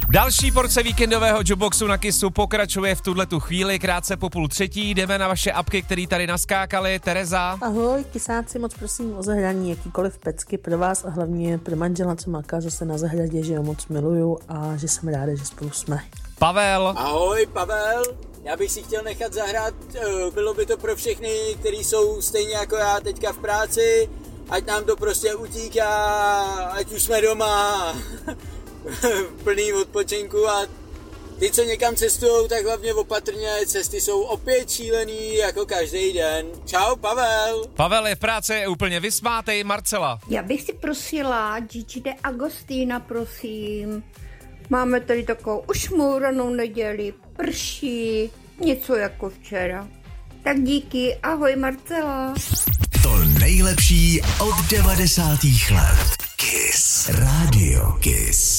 Další porce víkendového Jukeboxu na Kissu pokračuje v tuhletu chvíli, krátce po 2:30. Jdeme na vaše apky, které tady naskákaly. Tereza. Ahoj, kysáci, moc prosím o zahraní jakýkoliv pecky pro vás a hlavně pro manžela, co maká zase na zahradě, že ho moc miluju a že jsem ráda, že spolu jsme. Pavel. Ahoj, Pavel. Já bych si chtěl nechat zahrát, bylo by to pro všechny, kteří jsou stejně jako já teďka v práci, ať nám to prostě utíká, ať už jsme doma plný odpočinku a ty, co někam cestujou, tak hlavně opatrně, cesty jsou opět šílený jako každý den. Čau, Pavel. Pavel je v práci, je úplně vysmátej. Marcela. Já bych si prosila Gigi de Agostina, prosím. Máme tady takovou ušmouranou neděli, prší, něco jako včera. Tak díky, ahoj Marcela. To nejlepší od 90. let. Kiss. Radio Kiss.